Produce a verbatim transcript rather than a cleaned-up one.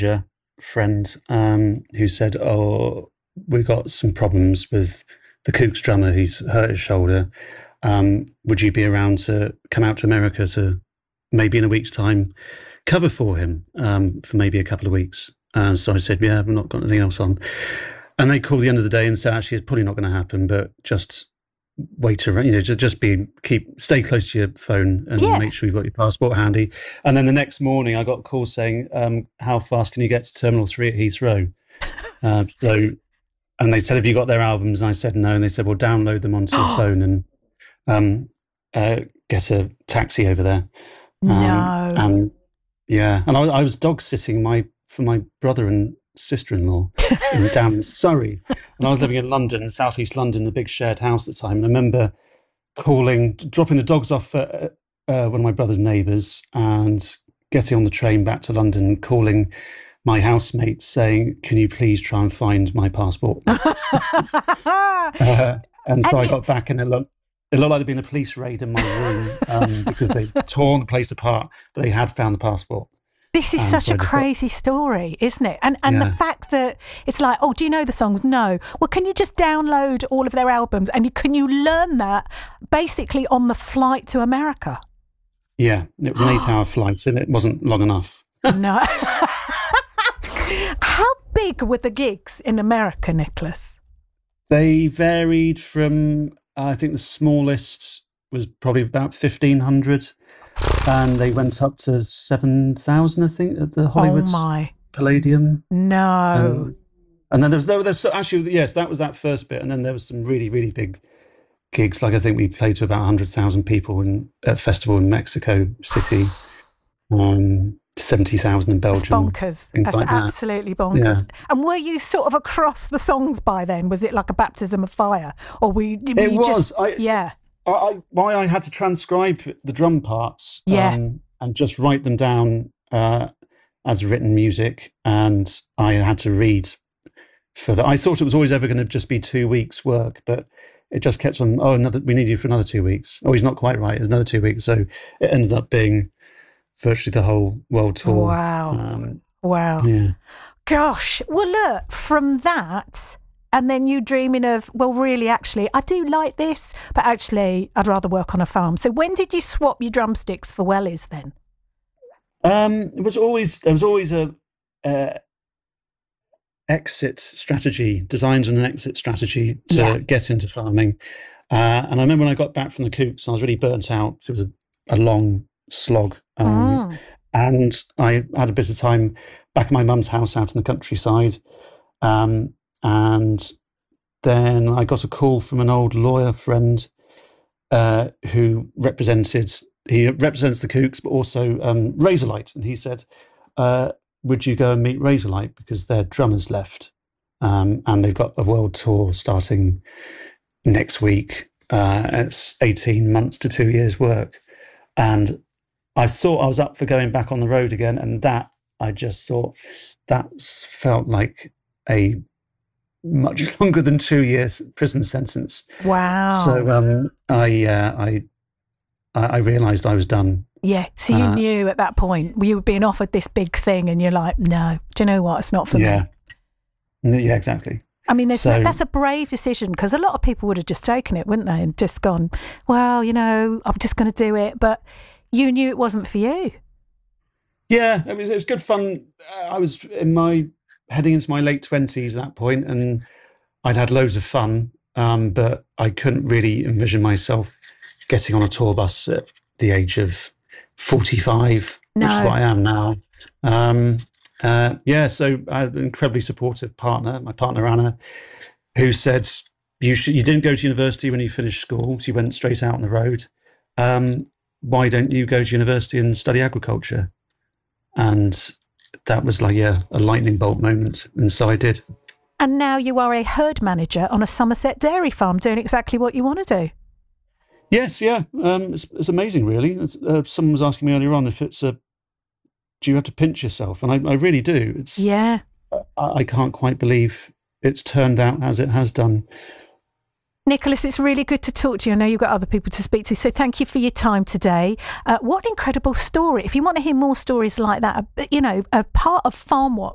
manager friend um, who said, "Oh, we've got some problems with the Kooks drummer. He's hurt his shoulder. Um, would you be around to come out to America to maybe in a week's time cover for him um, for maybe a couple of weeks?" And so I said, "Yeah, I've not got anything else on." And they called the end of the day and said, "Actually, it's probably not going to happen, but just wait around, you know, just, just be, keep, stay close to your phone and Yeah. make sure you've got your passport handy." And then the next morning I got a call saying, um, "How fast can you get to Terminal three at Heathrow?" uh, so, and they said, "Have you got their albums?" And I said, "No." And they said, "Well, download them onto your phone and um, uh, get a taxi over there." Um, No. And yeah, and I, I was dog sitting my, for my brother and sister-in-law in down in Surrey, and I was living in London, southeast London, a big shared house at the time. And I remember calling, dropping the dogs off at uh, one of my brother's neighbours, and getting on the train back to London, and calling my housemates saying, "Can you please try and find my passport?" uh, and so And I you- got back, and it looked it looked like there'd been a police raid in my room um, because they'd torn the place apart, but they had found the passport. This is Um, such so a I just got- crazy story, isn't it? And and the Yeah. fact that it's like, "Oh, do you know the songs?" No. Well, can you just download all of their albums and you, can you learn that basically on the flight to America? Yeah, it was an eight-hour flight, and it wasn't long enough. No. How big were the gigs in America, Nicholas? They varied from, uh, I think the smallest was probably about fifteen hundred, and they went up to seven thousand, I think, at the Hollywood Oh my. Palladium. No. Um, and then there was, there was so actually, yes, that was that first bit. And then there was some really, really big gigs. Like I think we played to about one hundred thousand people in a festival in Mexico City, um, seventy thousand in It's Belgium. bonkers. things That's like that. absolutely bonkers. Yeah. And were you sort of across the songs by then? Was it like a baptism of fire? Or were you, were It you was. just... I, Yeah. I, I, why I had to transcribe the drum parts Yeah. um, and just write them down uh, as written music, and I had to read for that. I thought it was always ever going to just be two weeks work, but it just kept on, "Oh, another, we need you for another two weeks. Oh, he's not quite right. It's another two weeks. So it ended up being virtually the whole world tour. Wow. Um, Wow. yeah. Gosh. Well, look, from that, and then you dreaming of, well, really, actually, I do like this, but actually, I'd rather work on a farm. So when did you swap your drumsticks for wellies then? Um, it was always, there was always a, uh, exit strategy, designed on an exit strategy to Yeah. get into farming. Uh, and I remember when I got back from the Kooks, I was really burnt out because it was a, a long slog. Um, Mm. And I had a bit of time back at my mum's house out in the countryside. Um, and then I got a call from an old lawyer friend uh, who represented, he represents the Kooks, but also um, Razorlight. And he said, uh, "Would you go and meet Razorlight? Because their drummer's left. Um, and they've got a world tour starting next week. Uh, it's eighteen months to two years work." And I thought I was up for going back on the road again. And that, I just thought, that's felt like a much longer than two years prison sentence. Wow. So um, I, uh, I, I I realised I was done. Yeah. So you uh, knew at that point you were being offered this big thing and you're like, no, do you know what? It's not for yeah. me. Yeah, exactly. I mean, there's So- no, that's a brave decision because a lot of people would have just taken it, wouldn't they? And just gone, well, you know, I'm just going to do it. But you knew it wasn't for you. Yeah, it was it was good fun. Uh, I was in my heading into my late twenties at that point, and I'd had loads of fun. Um, but I couldn't really envision myself getting on a tour bus at the age of forty-five, which is No. what I am now. Um, uh, yeah, so I had an incredibly supportive partner, my partner Anna, who said, "You should, you didn't go to university when you finished school, so you went straight out on the road. Um, why don't you go to university and study agriculture?" And that was like, yeah, a lightning bolt moment. And so I did. And now you are a herd manager on a Somerset dairy farm doing exactly what you want to do. Yes, yeah. Um, it's, it's amazing, really. It's, uh, someone was asking me earlier on if it's a, do you have to pinch yourself? And I, I really do. It's, Yeah. I, I can't quite believe it's turned out as it has done. Nicholas, it's really good to talk to you. I know you've got other people to speak to, so thank you for your time today. Uh, what an incredible story. If you want to hear more stories like that, you know, a part of Farm Watch